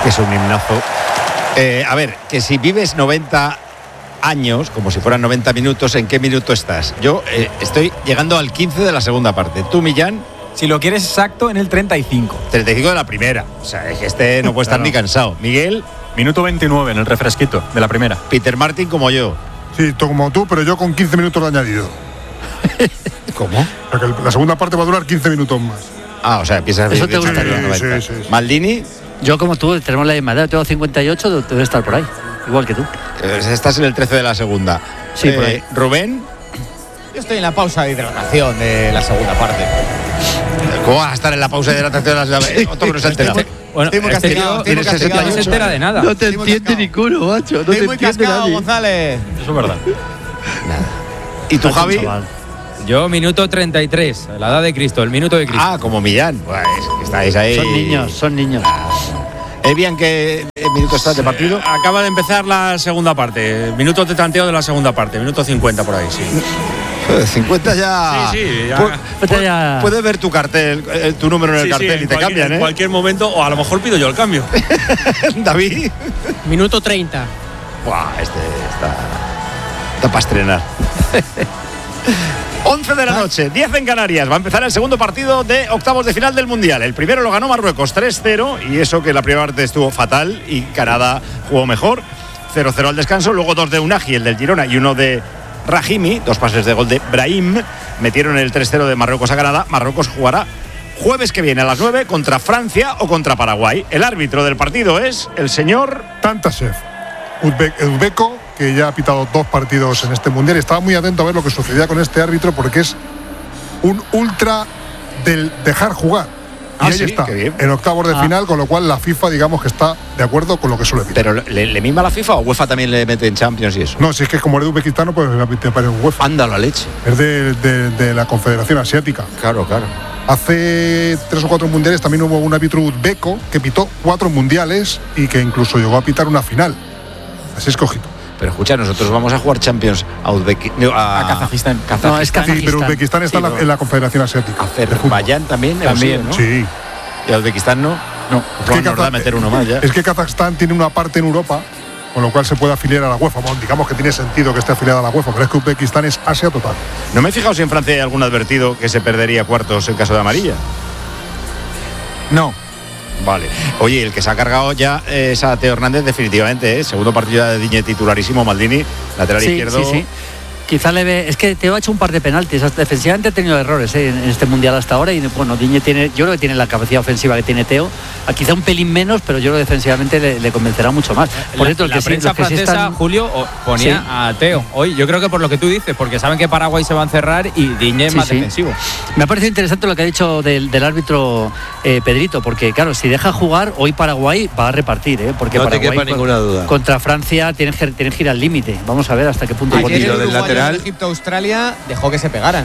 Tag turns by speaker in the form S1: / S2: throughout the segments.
S1: que es un himnazo. A ver, que si vives 90 años, como si fueran 90 minutos, ¿en qué minuto estás? Yo estoy llegando al 15 de la segunda parte. ¿Tú, Millán?
S2: Si lo quieres exacto, en el 35.
S1: 35 de la primera. O sea, es que no puede estar ni cansado. Miguel.
S2: Minuto 29 en el refresquito de la primera.
S1: Peter Martin como yo.
S3: Sí, como tú, pero yo con 15 minutos de añadido.
S1: ¿Cómo?
S3: Porque la segunda parte va a durar 15 minutos más.
S1: Ah, o sea, empiezas a
S4: Eso te gustaría.
S3: Sí.
S1: Maldini.
S4: Yo como tú, tenemos la misma edad, tengo 58, debe estar por ahí, igual que tú.
S1: Estás en el 13 de la segunda.
S4: Sí, por ahí.
S1: Rubén.
S5: Yo estoy en la pausa de hidratación de la segunda parte.
S1: ¿Cómo vas a estar en la pausa de hidratación de la segunda? Otro que no se ha enterado.
S5: Bueno, estoy muy castigado.
S2: No se entera de nada.
S4: No te entiende ni culo, macho. No te
S5: Estoy muy
S4: entiende
S5: cascado,
S4: nadie.
S5: González.
S2: Eso es verdad.
S1: ¿Y tú, Javi?
S6: Yo, minuto 33, la edad de Cristo, el minuto de Cristo.
S1: Ah, como Millán. Pues estáis ahí.
S4: Son niños.
S1: Evian, ¿qué minuto estás de partido?
S7: Acaba de empezar la segunda parte. Minutos de tanteo de la segunda parte. Minuto 50 por ahí, sí.
S1: 50 ya.
S7: Sí, ya.
S1: Puedes ver tu cartel, tu número en el cartel y te cambian,
S7: En cualquier momento, o a lo mejor pido yo el cambio.
S1: David.
S8: Minuto 30.
S1: Buah, este está para estrenar. 11 de la noche, 10 en Canarias. Va a empezar el segundo partido de octavos de final del Mundial. El primero lo ganó Marruecos 3-0, y eso que la primera parte estuvo fatal y Canadá jugó mejor. 0-0 al descanso, luego 2 de Unagi, el del Girona, y 1 de Rahimi, 2 pases de gol de Brahim. Metieron el 3-0 de Marruecos a Canadá. Marruecos jugará jueves que viene a las 9 contra Francia o contra Paraguay. El árbitro del partido es el señor
S3: Tantashev, uzbeco, que ya ha pitado 2 partidos en este mundial. Estaba muy atento a ver lo que sucedía con este árbitro, porque es un ultra del dejar jugar. Y ahí está, en octavos de final, con lo cual la FIFA, digamos que está de acuerdo con lo que suele pitar.
S1: ¿Pero le mima la FIFA o UEFA también le mete en Champions y eso?
S3: No, si es que como es de Uzbekistán, pues le mete en UEFA.
S1: Anda la leche.
S3: Es de la Confederación Asiática.
S1: Claro.
S3: Hace 3 o 4 mundiales también hubo un árbitro uzbeco que pitó 4 mundiales y que incluso llegó a pitar una final. Así es cojito.
S1: Pero escucha, nosotros vamos a jugar Champions a
S2: Kazajistán.
S4: No, es Kazajistán.
S3: Sí, pero Uzbekistán está en la Confederación Asiática.
S1: Azerbaiyán también,
S2: ¿no?
S3: Sí.
S1: ¿Y a Uzbekistán no?
S2: No.
S1: Nos da meter uno más ya.
S3: Es que Kazajstán tiene una parte en Europa, con lo cual se puede afiliar a la UEFA. Bueno, digamos que tiene sentido que esté afiliada a la UEFA, pero es que Uzbekistán es Asia total.
S1: No me he fijado si en Francia hay algún advertido que se perdería cuartos en caso de amarilla.
S2: No.
S1: Vale. Oye, el que se ha cargado ya es a Teo Hernández definitivamente, ¿eh? Segundo partido de Digne titularísimo, Maldini, lateral izquierdo.
S4: Sí. Quizá le ve. Es que Teo ha hecho un par de penaltis. Defensivamente ha tenido errores en este mundial hasta ahora. Y bueno, Digne tiene, yo creo que tiene la capacidad ofensiva que tiene Teo. Quizá un pelín menos, pero yo creo que defensivamente le convencerá mucho más. Por cierto,
S6: la prensa francesa, Julio, ponía a Teo hoy. Yo creo que por lo que tú dices, porque saben que Paraguay se va a encerrar y Digne es más defensivo.
S4: Me ha parecido interesante lo que ha dicho del árbitro Pedrito, porque claro, si deja jugar, hoy Paraguay va a repartir, porque
S9: no
S4: Paraguay
S9: te quepa ninguna duda.
S4: Contra Francia tiene que ir al límite. Vamos a ver hasta qué punto.
S5: Egipto-Australia dejó que se pegaran,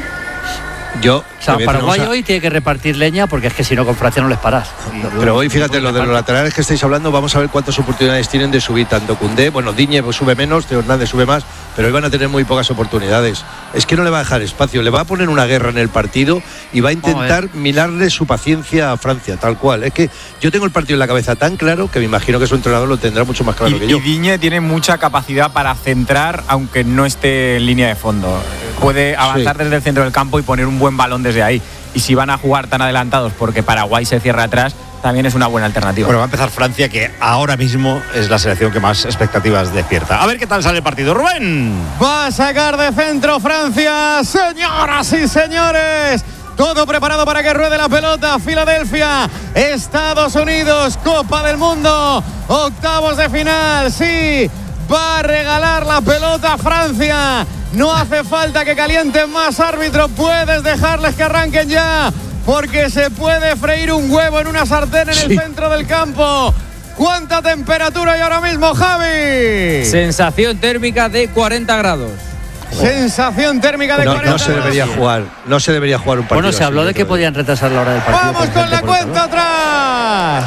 S4: Paraguay hoy tiene que repartir leña, porque es que si no con Francia no les paras.
S9: Pero hoy, fíjate, lo de los laterales que estáis hablando, vamos a ver cuántas oportunidades tienen de subir tanto Koundé. Bueno, Digne sube menos, Teo Hernández sube más, pero hoy van a tener muy pocas oportunidades. Es que no le va a dejar espacio, le va a poner una guerra en el partido y va a intentar minarle su paciencia a Francia, tal cual. Es que yo tengo el partido en la cabeza tan claro que me imagino que su entrenador lo tendrá mucho más claro que yo.
S2: Y Digne tiene mucha capacidad para centrar, aunque no esté en línea de fondo. Puede avanzar desde el centro del campo y poner un buen balón desde ahí. Y si van a jugar tan adelantados porque Paraguay se cierra atrás, también es una buena alternativa.
S1: Bueno, va a empezar Francia, que ahora mismo es la selección que más expectativas despierta. A ver qué tal sale el partido. Rubén.
S5: Va a sacar de centro Francia, señoras y señores. Todo preparado para que ruede la pelota. Filadelfia, Estados Unidos, Copa del Mundo, octavos de final. Sí, va a regalar la pelota a Francia. No hace falta que calienten más, árbitro. Puedes dejarles que arranquen ya, porque se puede freír un huevo en una sartén en el centro del campo. ¿Cuánta temperatura hay ahora mismo, Javi?
S6: Sensación térmica de 40 grados.
S5: Sensación térmica de 40 grados.
S9: No se debería jugar un partido.
S4: Bueno, se habló de que podían retrasar la hora del partido.
S5: Vamos con la cuenta atrás.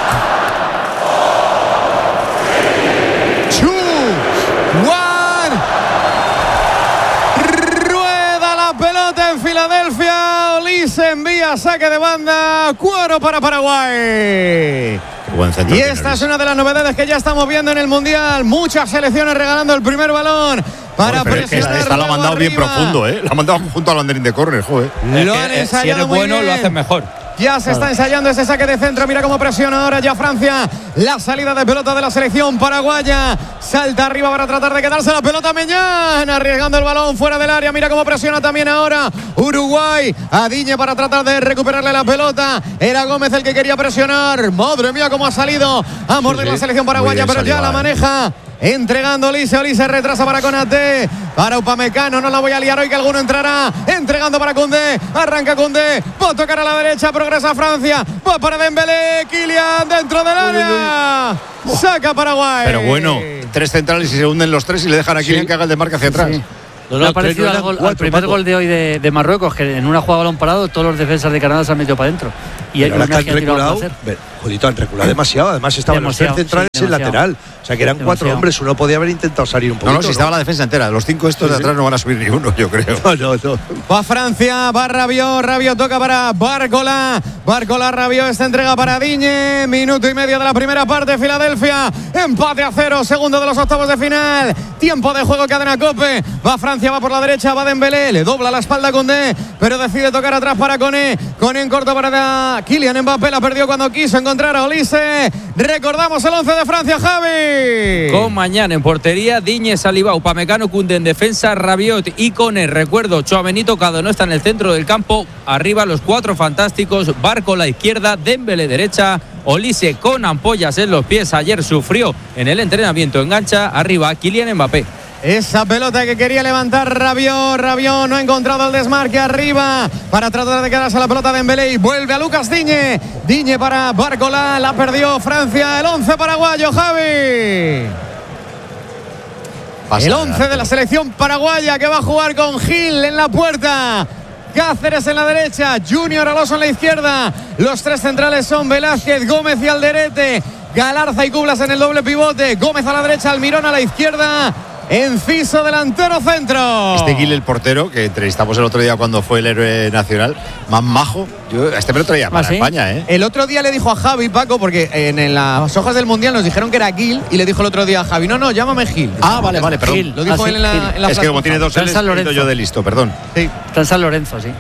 S5: 2, 1. Rueda la pelota en Filadelfia. Olise envía saque de banda. Cuero para Paraguay.
S1: Buen centro
S5: Y
S1: tiene
S5: esta es
S1: Olise.
S5: una de las novedades que ya estamos viendo en el Mundial. Muchas selecciones regalando el primer balón para
S1: Pero es que
S5: presionar.
S1: esta la ha
S5: luego
S1: mandado bien
S5: arriba.
S1: profundo, ¿eh? La ha mandado junto al banderín de córner, joder.
S5: Lo
S6: Es
S5: han
S6: que,
S5: ensayado
S6: si eres
S5: muy
S6: bueno,
S5: bien.
S6: lo haces mejor.
S5: Ya se está ensayando ese saque de centro. Mira cómo presiona ahora ya Francia. La salida de pelota de la selección paraguaya. Salta arriba para tratar de quedarse la pelota. Meñán arriesgando el balón fuera del área. Mira cómo presiona también ahora Uruguay. A Digne para tratar de recuperarle la pelota. Era Gómez el que quería presionar. Madre mía, cómo ha salido a morder la selección paraguaya,
S1: Muy bien
S5: pero ya
S1: salido,
S5: la maneja. Entregando Olise, Olise retrasa para Konaté, para Upamecano, no la voy a liar hoy que alguno entrará, entregando para Koundé, arranca Koundé, va a tocar a la derecha, progresa Francia, va para Dembélé, Kylian dentro del área, saca Paraguay.
S1: Pero bueno, 3 centrales y se hunden los 3 y le dejan a Kylian que haga el de marca hacia atrás.
S4: Sí.
S9: No,
S4: Me ha
S9: tres
S4: parecido
S9: no eran
S4: al
S9: cuatro,
S4: primer
S9: Paco.
S4: gol de hoy de Marruecos, que en una jugada balón parado todos los defensas de Canadá se han metido para adentro. Y
S9: Pero ahora que han
S4: Messi ha tirado
S9: reculado,
S4: placer.
S9: Jodito, han reculado demasiado. Además estaban los 3
S4: Demasiado,
S9: centrales
S4: sí,
S9: y el
S4: demasiado.
S9: lateral. O sea que eran 4
S4: Demasiado.
S9: hombres. Uno podía haber intentado salir un poquito.
S1: No, no, si estaba la defensa entera. Los 5 estos de atrás no van a subir ni uno, yo creo.
S9: No.
S5: Va Francia, va Rabiot, Rabiot toca para Barcola, Barcola, Rabiot, esta entrega para Digne, minuto y medio de la primera parte, Filadelfia, empate a 0, segundo de los octavos de final, tiempo de juego, cadena Cope, va Francia, va por la derecha, va Dembélé, le dobla la espalda a Koundé, pero decide tocar atrás para Koné, Koné en corto para Kylian Mbappé, la perdió cuando quiso encontrar a Olise, recordamos el 11 de Francia, Javi.
S6: Con Mañán en portería, Digne, Saliba, Upamecano, Koundé en defensa, Rabiot y Koné. Recuerdo, Tchouaméni tocado, no está en el centro del campo. Arriba los 4 fantásticos, Barco la izquierda, Dembélé derecha, Olise con ampollas en los pies. Ayer sufrió en el entrenamiento, engancha. Arriba, Kylian Mbappé.
S5: Esa pelota que quería levantar Rabiot, Rabiot no ha encontrado el desmarque arriba para tratar de quedarse la pelota de Dembélé y vuelve a Lucas Digne, Digne para Barcola, la perdió Francia, el 11 paraguayo, Javi. El 11 de la selección paraguaya que va a jugar con Gil en la puerta, Cáceres en la derecha, Junior Alonso en la izquierda. Los 3 centrales son Velázquez, Gómez y Alderete. Galarza y Cublas en el doble pivote. Gómez a la derecha, Almirón a la izquierda. Enciso delantero centro.
S1: Este Gil, el portero, que entrevistamos el otro día cuando fue el héroe nacional, más majo. Yo a este me lo traía para
S4: ¿sí?
S1: España, ¿eh?
S5: El otro día le dijo a Javi, Paco, porque en las hojas del Mundial nos dijeron que era Gil, y le dijo el otro día a Javi, no, llámame Gil.
S1: Ah, vale, perdón.
S4: Gil.
S5: Lo dijo
S4: Ah, sí,
S5: él en la
S4: Gil.
S5: en la
S1: Es que
S5: plaza.
S1: como tiene 2
S4: Está en
S1: L's,
S4: San
S1: he ido
S4: Lorenzo.
S1: yo de listo, perdón.
S5: Sí,
S4: Está en San Lorenzo, sí.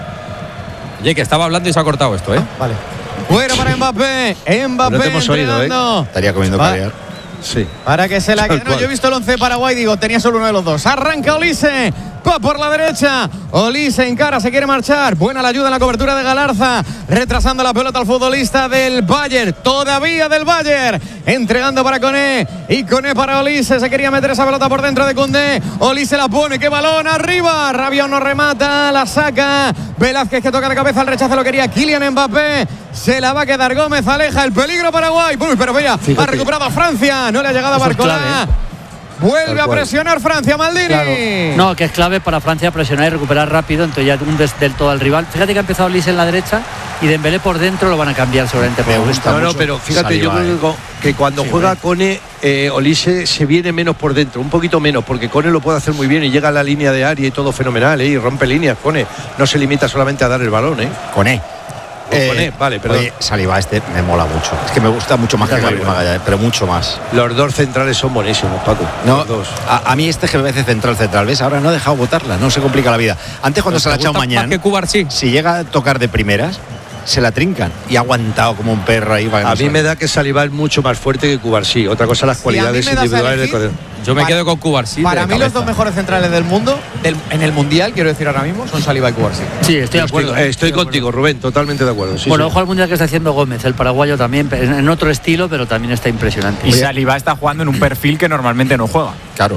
S6: Oye, que estaba hablando y se ha cortado esto, ¿eh?
S5: vale. Fuera para Mbappé. Mbappé
S9: No te hemos oído,
S5: entregando.
S1: Estaría comiendo
S5: Va.
S1: caviar.
S9: Sí.
S5: Para que se la
S9: Tal
S5: quede. No,
S9: cual.
S5: yo he visto el 11 de Paraguay, digo, tenía solo uno de los dos. Arranca Olise, va por la derecha. Olise encara, se quiere marchar. Buena la ayuda en la cobertura de Galarza, retrasando la pelota al futbolista del Bayern, todavía del Bayern. Entregando para Koné y Koné para Olise. Se quería meter esa pelota por dentro de Koundé. Olise la pone, qué balón arriba. Rabiot no remata, la saca. Velázquez que toca de cabeza, el rechazo lo quería Kylian Mbappé. Se la va a quedar Gómez, aleja el peligro Paraguay. Uy, pero vaya, ha recuperado a Francia. No le ha llegado a
S4: Eso es
S5: Barcola.
S4: clave,
S5: Vuelve
S9: Tal
S5: a
S9: cual.
S5: presionar Francia, Maldini.
S4: Claro. No, que es clave para Francia presionar y recuperar rápido, entonces ya hundes del todo al rival. Fíjate que ha empezado Olise en la derecha y Dembélé por dentro lo van a cambiar seguramente.
S1: Me gusta
S9: No,
S1: mucho
S9: pero fíjate,
S1: Saliba,
S9: yo creo que cuando juega Koné, Olise se viene menos por dentro, un poquito menos, porque Koné lo puede hacer muy bien y llega a la línea de área y todo fenomenal, y rompe líneas. Koné no se limita solamente a dar el balón,
S1: Koné.
S9: Koné, vale, perdón.
S1: Oye, Saliba este me mola mucho. Es que me gusta mucho más que Gabriel Magallanes, pero mucho más.
S9: Los 2 centrales son buenísimos, Paco.
S1: No,
S9: Los 2.
S1: a mí este GBC central, ¿ves? Ahora no ha dejado botarla, no se complica la vida. Antes cuando se la ha echado
S6: Más
S1: mañana,
S6: que Cubarsí.
S1: si llega a tocar de primeras, se la trincan. Y ha aguantado como un perro ahí.
S9: A mí me da que Saliba es mucho más fuerte que Cubarsí. Otra cosa, las cualidades
S5: me das a
S9: individuales de
S5: elegir,
S9: Koné.
S6: Yo me
S5: Para-
S6: quedo con Cubarsí.
S5: Para
S6: de
S5: mí los
S6: cabeza.
S5: dos mejores centrales del mundo, en el Mundial, quiero decir ahora mismo, son Saliba y Cubarsí.
S4: Sí, estoy de acuerdo.
S9: Estoy contigo, Rubén, totalmente de acuerdo. Sí,
S4: Bueno,
S9: sí.
S4: ojo al mundial que está haciendo Gómez, el paraguayo también, en otro estilo, pero también está impresionante.
S2: Y Saliba está jugando en un perfil que normalmente no juega.
S1: Claro.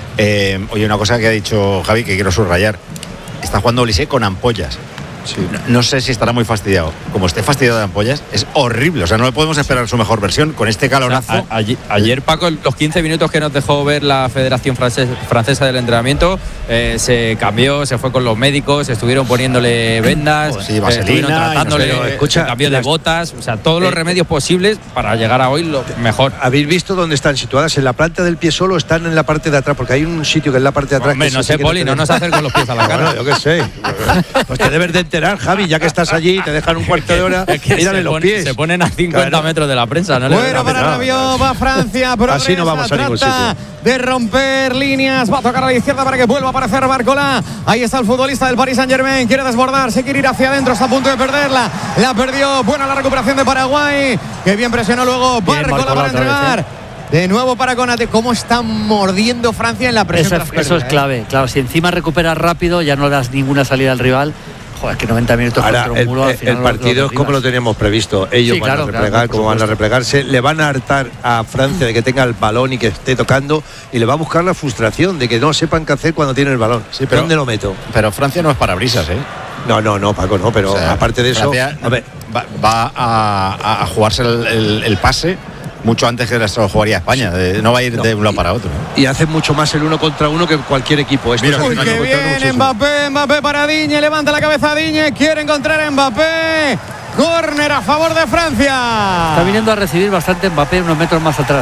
S1: Oye, una cosa que ha dicho Javi que quiero subrayar. Está jugando Olise con ampollas.
S9: Sí.
S1: No sé si estará muy fastidiado. Como esté fastidiado de ampollas, es horrible. O sea, no le podemos esperar su mejor versión con este calorazo.
S6: Ayer, Paco, los 15 minutos que nos dejó ver la Federación Francesa del Entrenamiento, se cambió, se fue con los médicos, estuvieron poniéndole vendas,
S1: Sí, vaselina,
S6: estuvieron
S1: y no sé
S6: tratándole,
S1: qué.
S9: Escucha,
S6: cambio de
S9: las-
S6: botas, o sea, todos los remedios posibles para llegar a hoy lo mejor.
S9: ¿Habéis visto dónde están situadas? ¿En la planta del pie solo o están en la parte de atrás? Porque hay un sitio que es la parte de atrás.
S6: Hombre,
S9: que
S6: no
S9: eso sí
S6: sé,
S9: que
S6: Poli, no
S9: tiene-
S6: nos acerquen los pies a la cara.
S9: Bueno, yo qué sé. Pues te debes de enterar, Javi, ya que estás allí, te dejan un cuarto de hora, mírale los pies.
S6: Se ponen a 50 metros de la prensa. No
S5: bueno, para Rabiot, va Francia.
S9: Así no vamos a ningún sitio.
S5: De romper líneas, va a tocar a la izquierda para que vuelva a aparecer Barcola. Ahí está el futbolista del Paris Saint-Germain, quiere desbordar, se quiere ir hacia adentro, está a punto de perderla. La perdió, buena la recuperación de Paraguay. Que bien presionó luego Barcola para entregar. De nuevo para Konate. ¿Cómo está mordiendo Francia en la presión?
S4: Eso es clave. Claro, si encima recuperas rápido, ya no das ninguna salida al rival. Joder, que 90 minutos
S9: ahora,
S4: contra un muro, al final
S9: el partido es como lo teníamos previsto. Ellos van a replegar, como van a replegarse. Le van a hartar a Francia de que tenga el balón y que esté tocando. Y le va a buscar la frustración de que no sepan qué hacer cuando tiene el balón.
S1: Sí, pero, ¿dónde
S9: lo meto?
S1: Pero Francia no es parabrisas, ¿eh?
S9: No, Paco, no. Pero o sea, aparte de eso,
S1: a ver, va a jugarse el pase mucho antes que lo jugaría España. No va a ir de un lado para otro.
S9: Y hace mucho más el 1 contra 1 que cualquier equipo.
S5: Mira, que viene Mbappé para Digne, levanta la cabeza Digne, quiere encontrar a Mbappé. Córner a favor de Francia.
S4: Está viniendo a recibir bastante Mbappé unos metros más atrás.